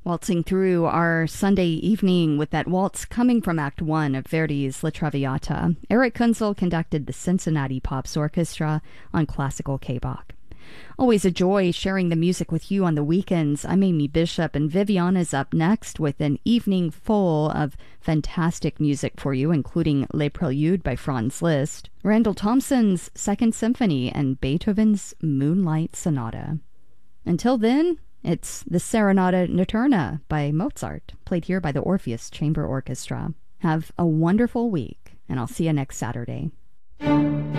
Waltzing through our Sunday evening with that waltz coming from Act One of Verdi's La Traviata, Eric Kunzel conducted the Cincinnati Pops Orchestra on classical K-Bach. Always a joy sharing the music with you on the weekends. I'm Amy Bishop, and Viviana's up next with an evening full of fantastic music for you, including Les Préludes by Franz Liszt, Randall Thompson's Second Symphony, and Beethoven's Moonlight Sonata. Until then, it's the Serenata Notturna by Mozart, played here by the Orpheus Chamber Orchestra. Have a wonderful week, and I'll see you next Saturday.